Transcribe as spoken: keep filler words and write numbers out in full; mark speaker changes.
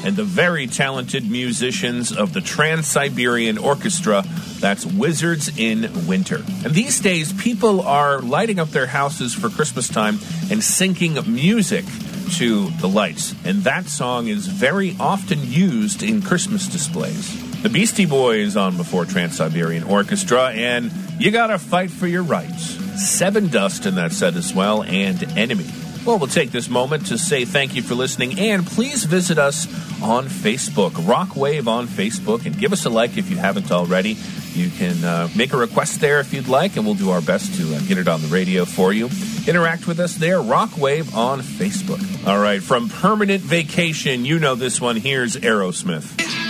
Speaker 1: and the very talented musicians of the Trans-Siberian Orchestra. That's Wizards in Winter. And these days, people are lighting up their houses for Christmas time and syncing music to the lights. And that song is very often used in Christmas displays. The Beastie Boys on before Trans-Siberian Orchestra, and You Gotta Fight for Your Rights. Seven Dust in that set as well, and Enemy. Well, we'll take this moment to say thank you for listening, and please visit us on Facebook, Rockwave on Facebook, and give us a like if you haven't already. You can uh, make a request there if you'd like, and we'll do our best to uh, get it on the radio for you. Interact with us there, Rockwave on Facebook. All right, from Permanent Vacation, you know this one. Here's Aerosmith.